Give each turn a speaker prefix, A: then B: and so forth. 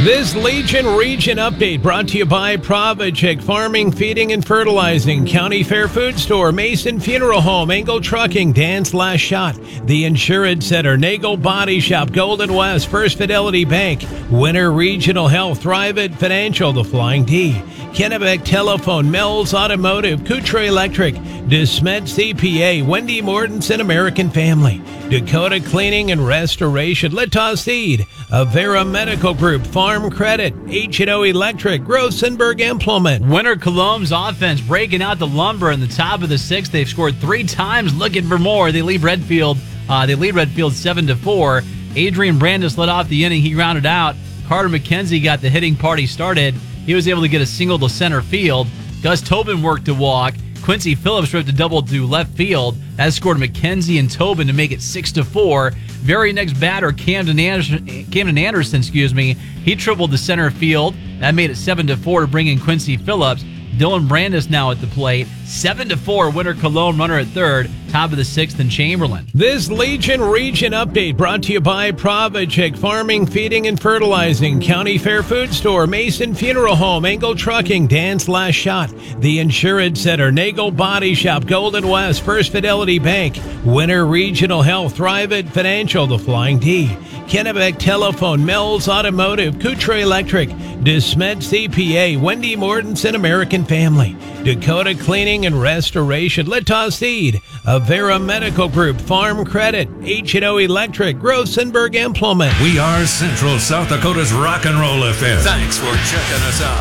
A: This Legion Region Update brought to you by Provichik Farming, Feeding, and Fertilizing, County Fair Food Store, Mason Funeral Home, Engel Trucking, Dan's Last Shot, The Insurance Center, Nagel Body Shop, Golden West, First Fidelity Bank, Winter Regional Health, Thrivent Financial, The Flying D, Kennebec Telephone, Mills Automotive, Coutre Electric, DeSmet CPA, Wendy Mortensen American Family, Dakota Cleaning and Restoration, Littos Seed, Avera Medical Group, Farm Credit, H&O Electric, Grossenberg Implement.
B: Winter Cologne's offense breaking out the lumber in the top of the sixth. They've scored 3 times, looking for more. They lead Redfield 7-4. Adrian Brandis led off the inning. He grounded out. Carter McKenzie got the hitting party started. He was able to get a single to center field. Gus Tobin worked to walk. Quincy Phillips ripped a double to left field. That scored McKenzie and Tobin to make it 6-4. Very next batter, Camden Anderson, he tripled to center field. That made it 7-4 to bring in Quincy Phillips. Dylan Brandis now at the plate. 7-4, Winter Cologne runner at third. Top of the sixth in Chamberlain.
A: This Legion Region Update brought to you by Provichik Farming, Feeding, and Fertilizing, County Fair Food Store, Mason Funeral Home, Engel Trucking, Dan's Last Shot, The Insurance Center, Nagel Body Shop, Golden West, First Fidelity Bank, Winter Regional Health, Thrivent Financial, The Flying D, Kennebec Telephone, Mills Automotive, Coutre Electric, DeSmet CPA, Wendy Mortensen American Family, Dakota Cleaning and Restoration, Littos Seed, Avera Medical Group, Farm Credit, H&O Electric, Grossenberg Implement.
C: We are Central South Dakota's Rock and Roll FM. Thanks for checking us out.